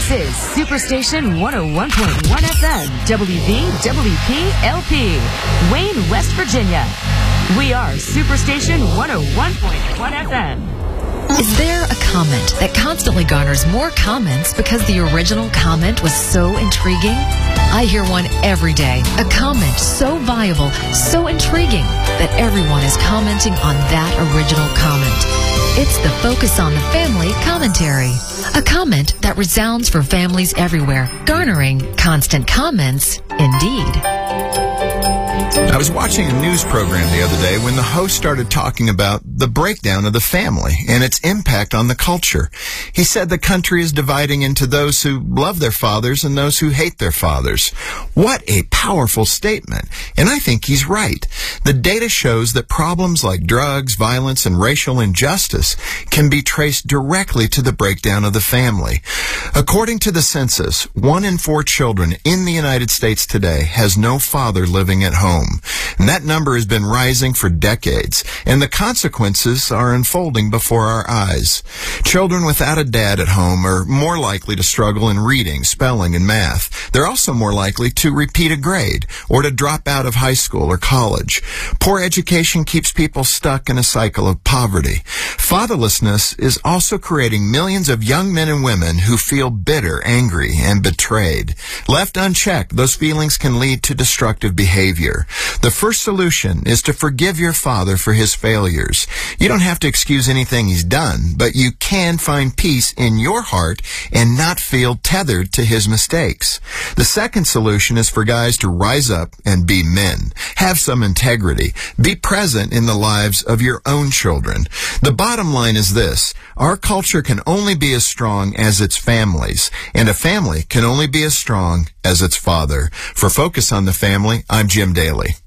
This is Superstation 101.1 FM, WVWP LP, Wayne, West Virginia. We are Superstation 101.1 FM. Is there a comment that constantly garners more comments because the original comment was so intriguing? I hear one every day. A comment so viable, so intriguing, that everyone is commenting on that original comment. It's the Focus on the Family commentary. A comment that resounds for families everywhere, garnering constant comments indeed. I was watching a news program the other day when the host started talking about the breakdown of the family and its impact on the culture. He said the country is dividing into those who love their fathers and those who hate their fathers. What a powerful statement. And I think he's right. The data shows that problems like drugs, violence, and racial injustice can be traced directly to the breakdown of the family. According to the census, 1 in 4 children in the United States today has no father living at home. And that number has been rising for decades, and the consequences are unfolding before our eyes. Children without a dad at home are more likely to struggle in reading, spelling, and math. They're also more likely to repeat a grade or to drop out of high school or college. Poor education keeps people stuck in a cycle of poverty. Fatherlessness is also creating millions of young men and women who feel bitter, angry, and betrayed. Left unchecked, those feelings can lead to destructive behavior. The first solution is to forgive your father for his failures. You don't have to excuse anything he's done, but you can find peace in your heart and not feel tethered to his mistakes. The second solution is for guys to rise up and be men. Have some integrity. Be present in the lives of your own children. The bottom line is this: our culture can only be as strong as its families, and a family can only be as strong as its father. For Focus on the Family, I'm Jim Daly.